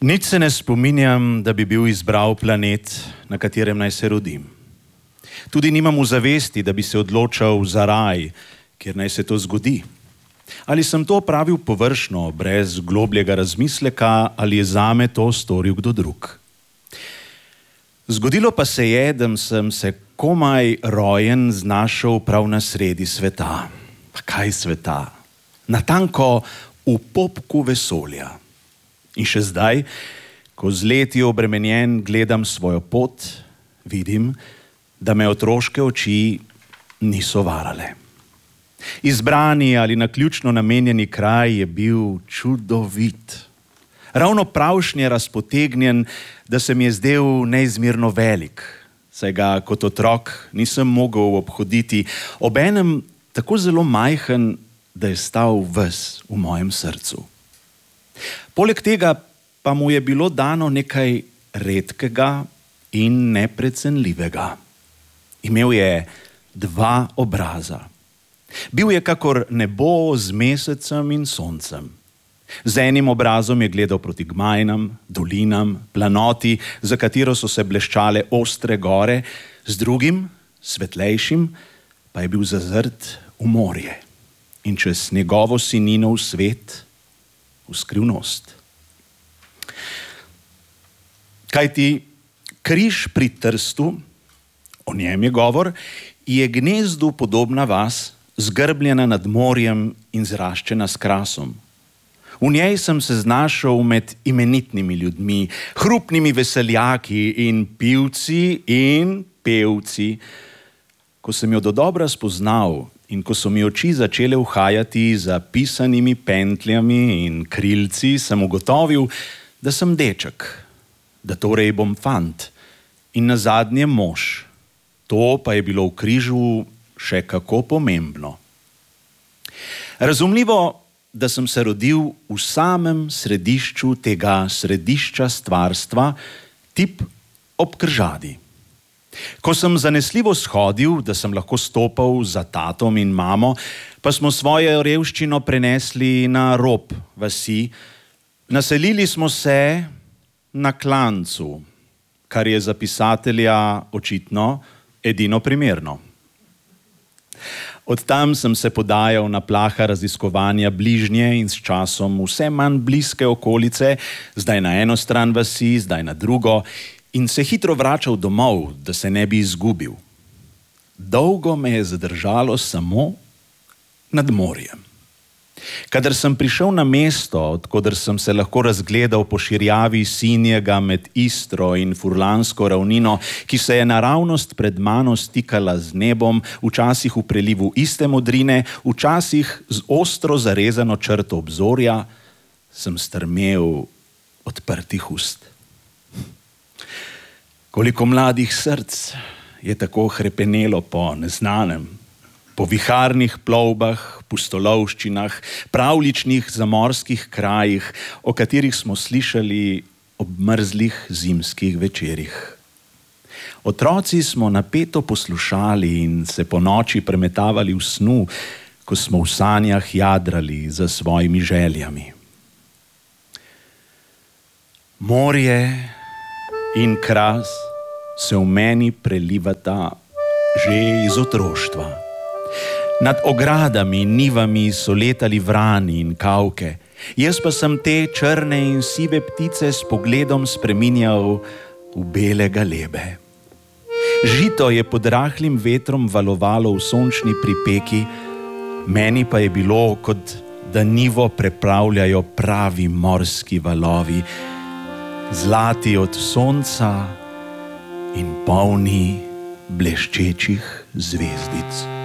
Nič se ne spominjam, da bi bil izbral planet, na katerem naj se rodim. Tudi nimam v zavesti, da bi se odločal za raj, kjer naj se to zgodi. Ali sem to opravil površno, brez globljega razmisleka, ali je zame to storil kdo drug. Zgodilo pa se je, da sem se komaj rojen znašel prav na sredi sveta. Pa kaj sveta? Natanko v popku vesolja. In še zdaj, ko z leti obremenjen gledam svojo pot, vidim, da me otroške oči niso varale. Izbrani ali naključno namenjeni kraj je bil čudovit. Ravno pravšnje razpotegnjen, da se mi je zdel neizmerno velik, saj ga kot otrok nisem mogel obhoditi, obenem tako zelo majhen, da je stal ves v mojem srcu. Poleg tega pa mu je bilo dano nekaj redkega in neprecenljivega. Imel je 2 obraza. Bil je kakor nebo z mesecem in soncem. Z enim obrazom je gledal proti gmajnam, dolinam, planoti, za katero so se bleščale ostre gore, z drugim, svetlejšim, pa je bil zazrt v morje in čez njegovo sinino v svet, v skrivnost. Kajti križ pri Trstu, o njem je govor, je gnezdu podobna vas, zgrbljena nad morjem in zraščena s krasom. V njej sem se znašel med imenitnimi ljudmi, hrupnimi veseljaki in pivci in pevci. Ko sem jo dodobra spoznal in ko so mi oči začele uhajati za pisanimi pentljami in krilci, sem ugotovil, da sem deček, da torej bom fant in nazadnje mož. To pa je bilo v križu še kako pomembno. Razumljivo, da sem se rodil v samem središču tega središča stvarstva, tip ob kržadi. Ko sem zanesljivo shodil, da sem lahko stopal za tatom in mamo, pa smo svojo revščino prenesli na rob vasi. Naselili smo se na Klancu, kar je za pisatelja očitno edino primerno. Od tam sem se podajal na plaha raziskovanja bližnje in s časom vse manj bliske okolice, zdaj na eno stran vasi, zdaj na drugo, in se hitro vračal domov, da se ne bi izgubil. Dolgo me je zadržalo samo nad morjem. Kadar sem prišel na mesto, od koder sem se lahko razgledal po širjavi Sinjega med Istro in Furlansko ravnino, ki se je naravnost pred mano stikala z nebom, včasih v prelivu iste modrine, včasih z ostro zarezano črto obzorja, sem strmel odprtih ust. Koliko mladih src je tako hrepenelo po neznanem, po viharnih plovbah, pustolovščinah, pravličnih zamorskih krajih, o katerih smo slišali ob mrzlih zimskih večerih. Otroci smo napeto poslušali in se ponoči premetavali v snu, ko smo v sanjah jadrali za svojimi željami. Morje in kras se v meni prelivata že iz otroštva. Nad ogradami in nivami so letali vrani in kavke, jaz pa sem te črne in sive ptice s pogledom spreminjal v bele galebe. Žito je pod rahlim vetrom valovalo v sončni pripeki, meni pa je bilo, kot da nivo prepravljajo pravi morski valovi, zlati od sonca in polni bleščečih zvezdic.